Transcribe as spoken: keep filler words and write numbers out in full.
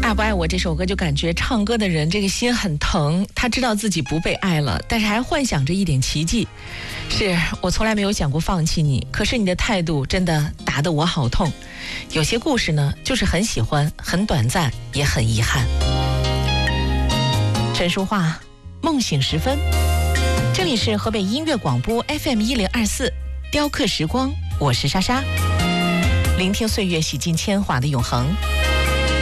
爱不爱我这首歌就感觉唱歌的人这个心很疼，他知道自己不被爱了，但是还幻想着一点奇迹。是我从来没有想过放弃你，可是你的态度真的打得我好痛。有些故事呢，就是很喜欢，很短暂，也很遗憾。陈淑桦，梦醒时分，这里是河北音乐广播 F M 一零二四，雕刻时光，我是莎莎，聆听岁月洗尽铅华的永恒。